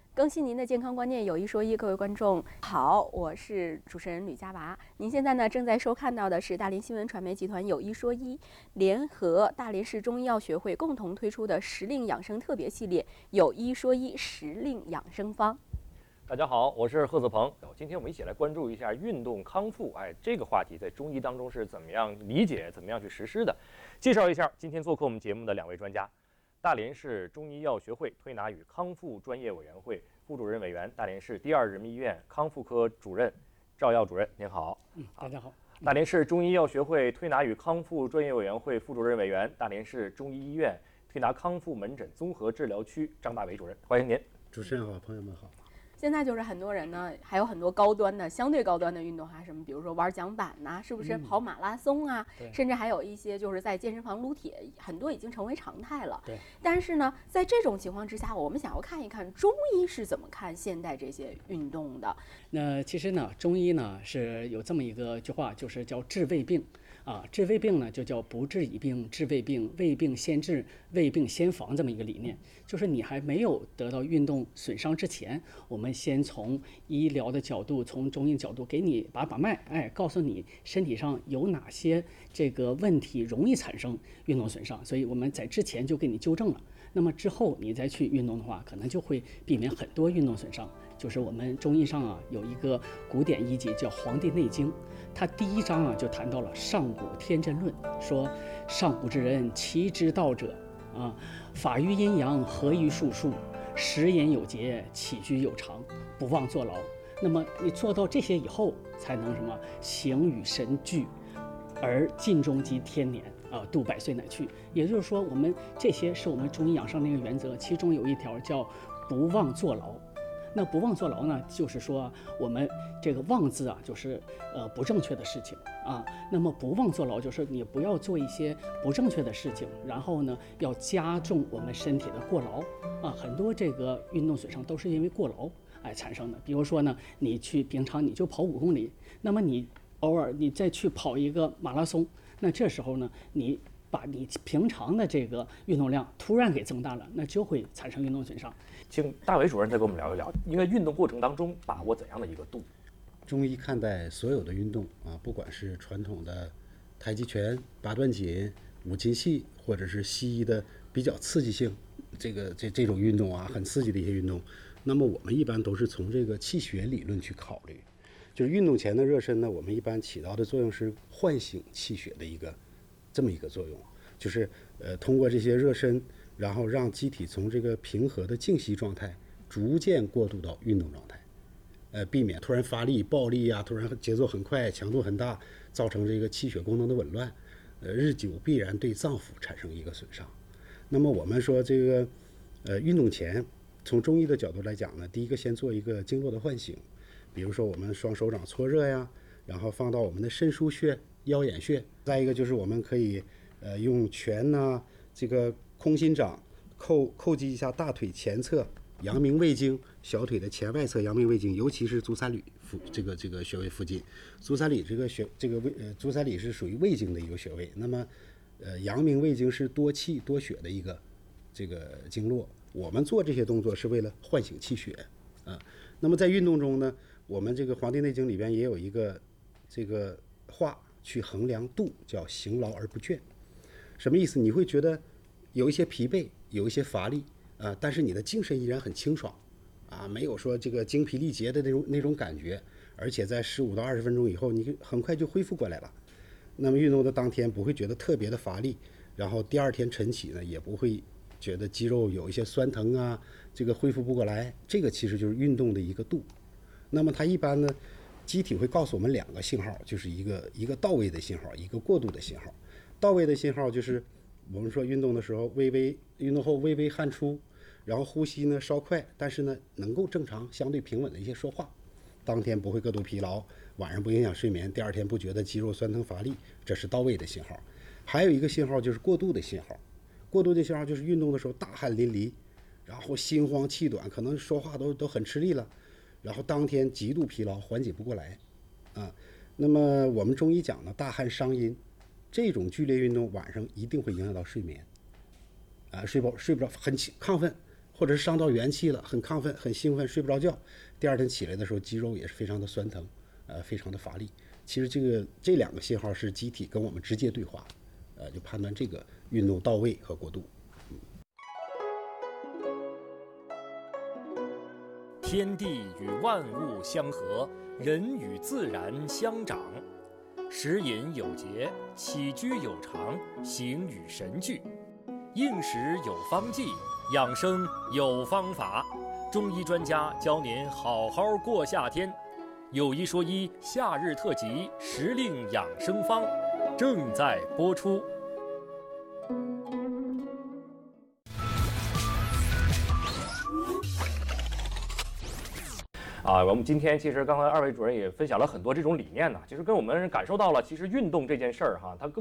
更新您的健康观念，有一说一，各位观众好，我是主持人吕佳娃。您现在呢正在收看到的是大连新闻传媒集团有一说一联合大连市中医药学会共同推出的时令养生特别系列有一说一时令养生方。 大家好，我是贺子鹏。今天我们一起来关注一下运动康复，这个话题在中医当中是怎么样理解、怎么样去实施的？介绍一下今天做客我们节目的两位专家：大连市中医药学会推拿与康复专业委员会副主任委员、大连市第二人民医院康复科主任赵耀主任，您好。 大家好。 大连市中医药学会推拿与康复专业委员会副主任委员、大连市中医医院推拿康复门诊综合治疗区张大伟主任，欢迎您。 主持人好，朋友们好。 现在就是很多人呢，还有很多高端的、相对高端的运动，什么，比如说玩桨板呐，是不是跑马拉松啊？甚至还有一些就是在健身房撸铁，很多已经成为常态了。 对。 但是呢，在这种情况之下，我们想要看一看中医是怎么看现代这些运动的。 那其实呢，中医呢是有这么一个句话，就是叫治未病啊。治未病呢就叫不治已病，治未病，未病先治，未病先防这么一个理念。就是你还没有得到运动损伤之前，我们先从医疗的角度，从中医角度给你把脉，告诉你身体上有哪些这个问题容易产生运动损伤，所以我们在之前就给你纠正了。那么之后你再去运动的话，可能就会避免很多运动损伤。就是我们中医上有一个古典医籍叫《黄帝内经》，它第一章就谈到了上古天真论，说上古之人其之道者法于阴阳，合于术数，食言有节，起居有常，不忘坐牢。那么你做到这些以后，才能什么？形与神俱，而尽终及天年度百岁乃去。也就是说，我们这些是我们中医养生的一个原则，其中有一条叫不忘坐牢。那不忘坐牢呢，就是说我们这个忘字就是不正确的事情啊。那么不忘坐牢，就是你不要做一些不正确的事情，然后呢，要加重我们身体的过劳啊。很多这个运动损伤都是因为过劳产生的。比如说呢，你平常你就跑5公里，那么你偶尔你再去跑一个马拉松，那这时候呢，你把你平常的这个运动量突然给增大了，那就会产生运动损伤。 请大伟主任再跟我们聊一聊，应该运动过程当中把握怎样的一个度？ 中医看待所有的运动不管是传统的太极拳、八段锦、五禽戏，或者是西医的比较刺激性这种运动很刺激的一些运动，那么我们一般都是从这个气血理论去考虑。就是运动前的热身呢，我们一般起到的作用是唤醒气血的这么一个作用，就是通过这些热身，然后让机体从这个平和的静息状态逐渐过渡到运动状态，避免突然发力、暴力突然节奏很快、强度很大，造成这个气血功能的紊乱，日久必然对脏腑产生一个损伤。那么我们说这个运动前，从中医的角度来讲呢，第一个先做一个经络的唤醒，比如说我们双手掌搓热呀，然后放到我们的肾腧穴、腰眼穴。再一个就是我们可以用拳这个空心掌叩击一下大腿前侧阳明胃经，小腿的前外侧阳明胃经，尤其是足三里这个穴位附近。足三里足三里是属于胃经的一个穴位。那么阳明胃经是多气多血的一个这个经络，我们做这些动作是为了唤醒气血那么在运动中呢，我们这个《黄帝内经》里边也有一个这个话去衡量度，叫行劳而不倦。什么意思？你会觉得有一些疲惫，有一些乏力但是你的精神依然很清爽没有说这个精疲力竭的那种感觉，而且在15到20分钟以后，你很快就恢复过来了。那么运动的当天不会觉得特别的乏力，然后第二天晨起呢，也不会觉得肌肉有一些酸疼这个恢复不过来。这个其实就是运动的一个度。那么它一般呢，机体会告诉我们2个信号，就是一个到位的信号，一个过渡的信号。到位的信号就是我们说运动的时候运动后微微汗出，然后呼吸呢稍快，但是呢能够正常相对平稳的一些说话，当天不会过度疲劳，晚上不影响睡眠，第二天不觉得肌肉酸疼乏力，这是到位的信号。还有一个信号就是过度的信号。过度的信号就是运动的时候大汗淋漓，然后心慌气短，可能说话都很吃力了，然后当天极度疲劳，缓解不过来那么我们中医讲呢，大汗伤阴，这种剧烈运动晚上一定会影响到睡眠睡不着，很亢奋， 或者是伤到元气了，很亢奋、很兴奋，睡不着觉，第二天起来的时候肌肉也是非常的酸疼，非常的乏力。其实这2个信号是机体跟我们直接对话，就判断这个运动到位和过度。 天地与万物相合，人与自然相长。食饮有节，起居有常，形与神俱。应时有方剂，养生有方法。中医专家教您好好过夏天。有一说一夏日特辑时令养生方正在播出。我们今天其实刚才2位主任也分享了很多这种理念呢，其实跟我们感受到了，其实运动这件事儿它更